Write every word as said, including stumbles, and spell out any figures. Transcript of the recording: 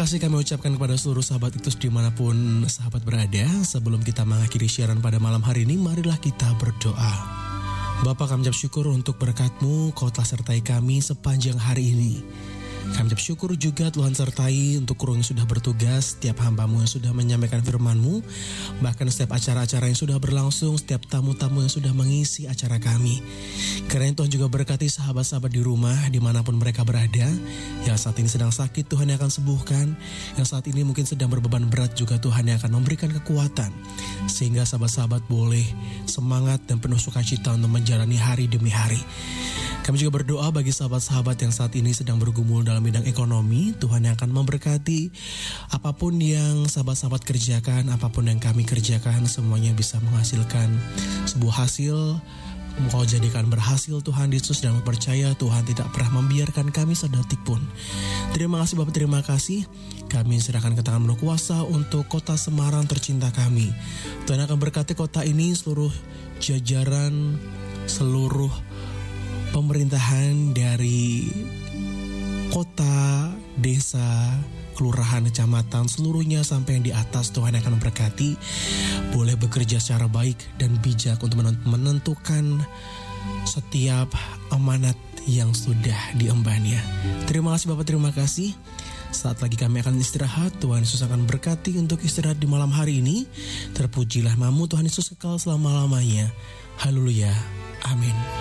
kasih kami ucapkan kepada seluruh sahabat Iktus dimanapun sahabat berada. Sebelum kita mengakhiri siaran pada malam hari ini, marilah kita berdoa. Bapa, kami ucap syukur untuk berkat-Mu, Kau telah sertai kami sepanjang hari ini. Kami ucap syukur juga Tuhan sertai untuk kru yang sudah bertugas, setiap hamba-Mu yang sudah menyampaikan firman-Mu, bahkan setiap acara-acara yang sudah berlangsung, setiap tamu-tamu yang sudah mengisi acara kami. Karena Tuhan juga berkati sahabat-sahabat di rumah, dimanapun mereka berada, yang saat ini sedang sakit Tuhan yang akan sembuhkan, yang saat ini mungkin sedang berbeban berat juga Tuhan yang akan memberikan kekuatan, sehingga sahabat-sahabat boleh semangat dan penuh sukacita untuk menjalani hari demi hari. Kami juga berdoa bagi sahabat-sahabat yang saat ini sedang bergumul dalam bidang ekonomi. Tuhan yang akan memberkati apapun yang sahabat-sahabat kerjakan, apapun yang kami kerjakan, semuanya bisa menghasilkan sebuah hasil. Engkau jadikan berhasil Tuhan Yesus, dan percaya Tuhan tidak pernah membiarkan kami sedetik pun. Terima kasih Bapak, terima kasih. Kami serahkan ke tangan penuh kuasa untuk kota Semarang tercinta kami. Tuhan akan berkati kota ini, seluruh jajaran, seluruh pemerintahan dari kota, desa, kelurahan, kecamatan, seluruhnya sampai yang di atas. Tuhan akan memberkati, boleh bekerja secara baik dan bijak untuk menentukan setiap amanat yang sudah diembannya. Terima kasih Bapak, terima kasih. Saat lagi kami akan istirahat, Tuhan Yesus akan berkati untuk istirahat di malam hari ini. Terpujilah nama-Mu Tuhan Yesus kekal selama-lamanya. Haleluya, amin.